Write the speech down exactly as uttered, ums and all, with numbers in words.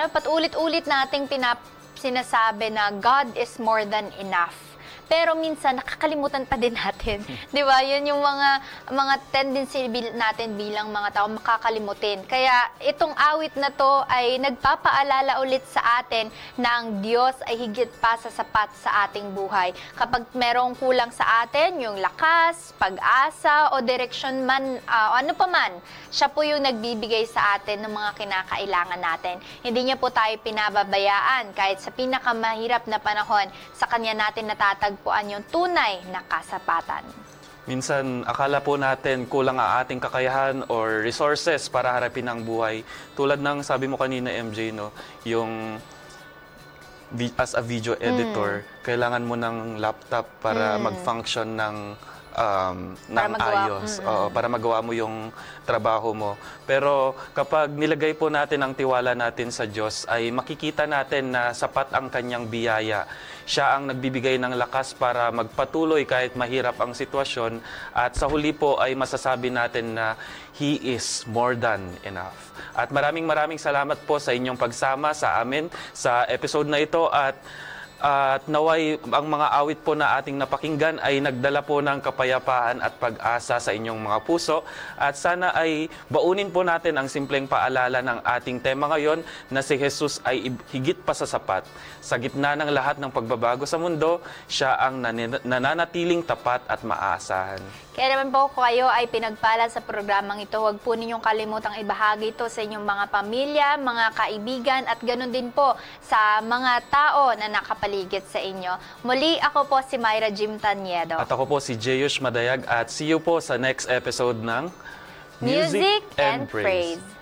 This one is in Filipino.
dapat ulit-ulit nating pinap sinasabi na God is more than enough. Pero minsan nakakalimutan pa din natin. 'Di ba? 'Yun yung mga mga tendency natin bilang mga tao makakalimutin. Kaya itong awit na 'to ay nagpapaalala ulit sa atin na ang Diyos ay higit pa sa sapat sa ating buhay. Kapag merong kulang sa atin, yung lakas, pag-asa o direksyon man, uh, ano pa man, siya po yung nagbibigay sa atin ng mga kinakailangan natin. Hindi niya po tayo pinababayaan kahit sa pinakamahirap na panahon, sa kanya natin natatag puan yung tunay na kasapatan. Minsan, akala po natin kulang ang ating kakayahan or resources para harapin ang buhay. Tulad ng sabi mo kanina, M J, no, yung as a video editor, mm. kailangan mo ng laptop para mm. mag-function ng Um, para ng magawa, ayos, mm-hmm. Oo, para magawa mo yung trabaho mo. Pero kapag nilagay po natin ang tiwala natin sa Diyos, ay makikita natin na sapat ang kanyang biyaya. Siya ang nagbibigay ng lakas para magpatuloy kahit mahirap ang sitwasyon. At sa huli po ay masasabi natin na He is more than enough. At maraming maraming salamat po sa inyong pagsama sa amin sa episode na ito. At At naway ang mga awit po na ating napakinggan ay nagdala po ng kapayapaan at pag-asa sa inyong mga puso. At sana ay baunin po natin ang simpleng paalala ng ating tema ngayon na si Jesus ay higit pa sa sapat. Sa gitna ng lahat ng pagbabago sa mundo, siya ang nananatiling tapat at maaasahan. Kaya naman po kayo ay pinagpala sa programang ito. Huwag po ninyong kalimutang ibahagi ito sa inyong mga pamilya, mga kaibigan at ganun din po sa mga tao na nakapaligid sa inyo. Muli, ako po si Myra Jim Taniedo. At ako po si Jeyush Madayag at see you po sa next episode ng Music, Music and, and Praise. Praise.